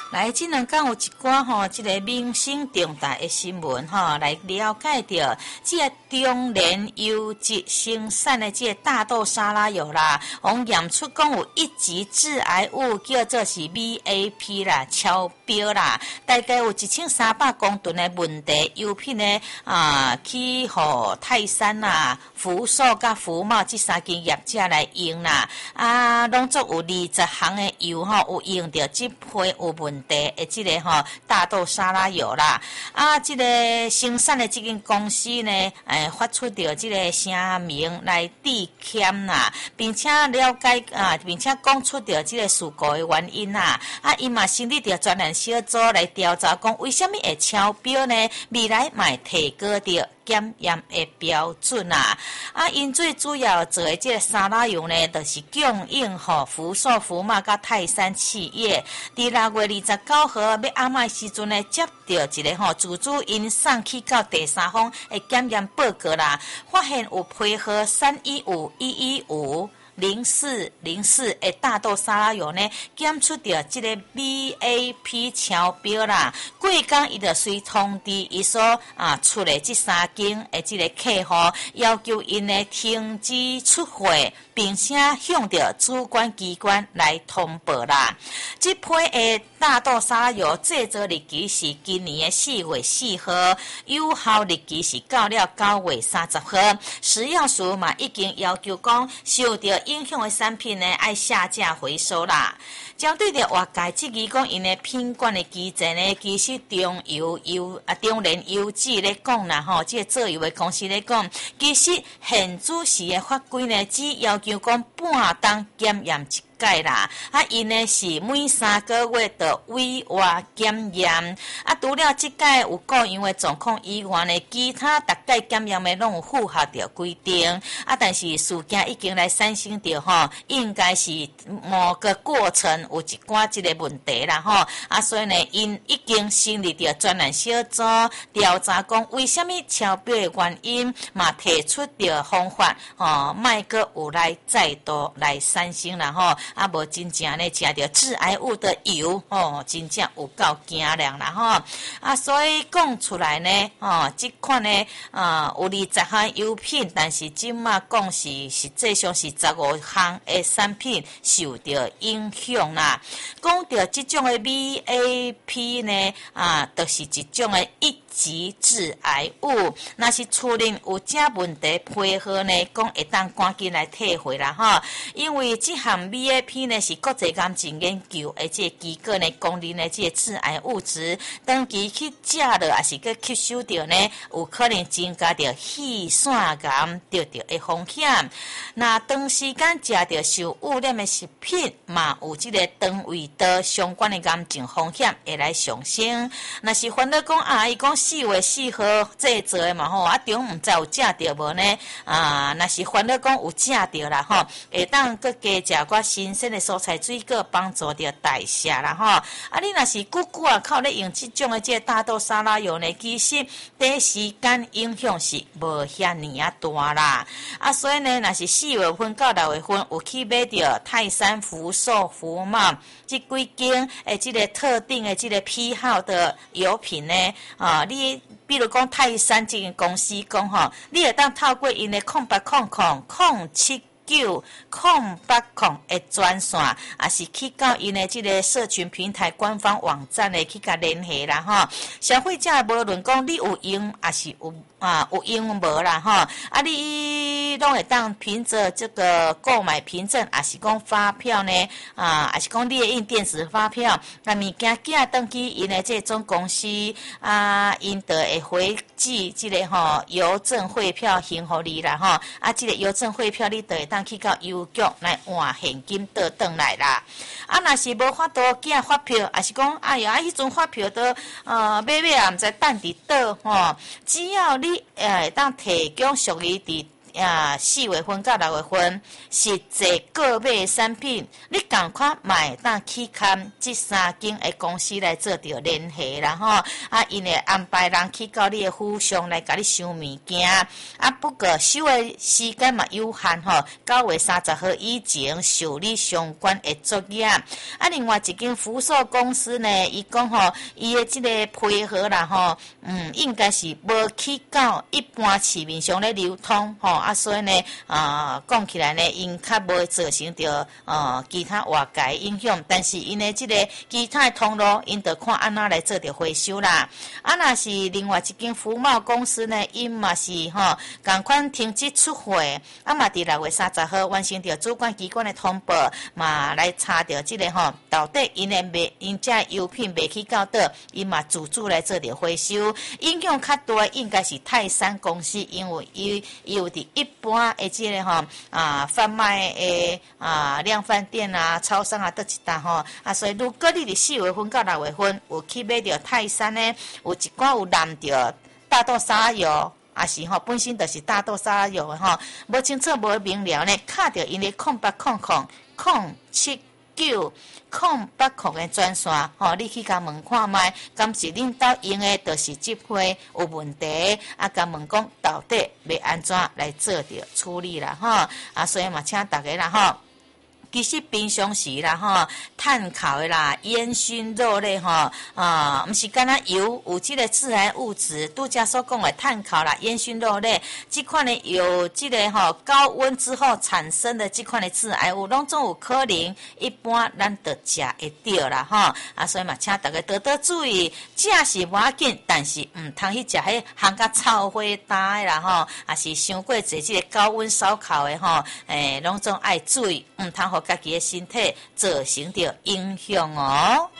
来，这两天有一寡吼，这个民生重大的新闻吼，来了解到这个中联优质生产的这个大豆沙拉油啦，往验出讲有一级致癌物，叫做是 VAP 啦，超标啦，大概有1300公吨的问题油品呢去互泰山啦、福寿甲福茂这三间业者来用啦，拢足有20项的油吼，有用到这批有问题的这个吼大豆沙拉油啦，这个生产的这间公司呢，发出着这个声明来致歉啦，并且了解并且讲出着这个事故的原因啦，因嘛成立着专案小组来调查，讲为什么会超标呢？未来嘛会提高着检验的标准啦。因最主要做的这个沙拉油呢，就是供应福寿、福茂甲泰山企业。伫6月29号要暗暝时阵呢，接到一个自主因送去到第三方的检验报告啦，发现有配合315-115-0404的大豆沙拉油呢，检出着这个 VAP 超标啦。过工伊就随通知伊所出的这三间的这个客户，要求因呢停止出货，并且向着主管机关来通报啦。这批的大豆沙拉油制作日期是今年的4月4号，有效日期是到了9月30号。食药署嘛已经要求讲受到影响的产品呢，爱下架回收啦。针对着外界质疑讲因的品管的机制呢，其实中联油脂咧讲啦吼，这个做油的公司咧讲，其实现主时的法规呢，只要求讲半当检验一届啦，因呢是每3个月的委外检验，除了这届有个样的状况以外呢，其他逐届检验的拢有符合着规定，但是事件已经来产生着吼，应该是某个过程有一寡这个问题啦吼，所以呢，因已经成立着专案小组调查讲为什么超标的原因，嘛提出着方法莫阁有来再度来产生啦吼。无真正呢食着致癌物的油真正有够惊人啦吼所以讲出来呢这款呢有20项油品，但是今嘛讲是实际上是15项的产品受到影响啦。讲到这种的 VAP 呢就是一种的一级致癌物，若是确认有这问题配合呢，讲会当赶紧来退回啦吼。因为这项 VAP 呢是国际癌症研究的这个机构呢公认的这个致癌物质，长期去食了也是去吸收到呢，有可能增加到肺腺癌得到的风险。那长时间食到受污染的食品，嘛有这个肠胃道相关的癌症风险会来上升。若是烦恼讲伊讲4月4号制作的嘛吼，中午唔知有食到无呢？若是烦恼讲有食到啦吼，会当搁加食寡新鲜的蔬菜水果，帮助着代谢啦吼。你若是久靠咧用这种的这个大豆沙拉油呢，其实短时间影响是无遐尔大啦。所以呢，若是4月份到6月份有去买着泰山、福寿、福茂这几间这个特定的这个批号的油品呢，你比如讲泰山这间公司讲你会当透过因的0800079080的专线，也是去到因的这个社群平台官方网站的去甲联系啦吼。消费者无论讲你有用还是有用无啦吼，你拢会当凭着这个购买凭证，还是讲发票呢还是讲列印电子发票，物件寄登去因的这总公司因就会回寄这个邮政汇票还互你啦吼。这个邮政汇票你就会当去到邮局来换现金倒转来啦。若是无法度寄发票，还是讲迄阵发票都买也毋知等伫倒只要你当提供属于伫 4月份到6月份是坐购买的产品，你赶快买当去看这3间的公司来做着联系啦吼，因会安排人去到你的府上来甲你收物件，不过收的时间嘛有限吼，9月30号以前受理相关的作业。另外一间福寿公司呢，伊讲吼，伊的这个配合啦吼，应该是无去到一般市面上咧流通吼，所以呢，讲起来呢，因较无造成着其他外界影响，但是因的这个其他的通路，因得看安怎来做着回收啦。若是另外一间福茂公司呢，因嘛是吼，共款停止出货，嘛伫6月30号完成着主管机关的通报，嘛来查着这个吼，到底因这油品卖去到倒，因嘛自主来做着回收。影响较大应该是泰山公司，因为伊有伫一般的这个吼贩卖的量贩店超商倒一搭吼所以如果你伫4月份到6月份有去买着泰山呢，有一寡有染着大豆沙拉油。是本身就是大豆沙拉油的无清楚无明了呢，卡着因的0800-079-080的专线你去甲问看卖，敢是恁兜用的就是这批有问题，甲问讲到底要安怎来做着处理啦所以嘛，请大家啦其实平常时啦碳烤的啦、烟熏肉类毋是干那油有这个致癌物质，拄则所讲的碳烤啦、烟熏肉类，这款呢有这个高温之后产生的这款的致癌物，拢总有可能，一般咱就食会到啦所以嘛，请大家多多注意，食是无要紧，但是通去食迄含甲臭花干的啦是伤过济这个高温烧烤的拢总爱注意，通互家己的身体造成着影响哦。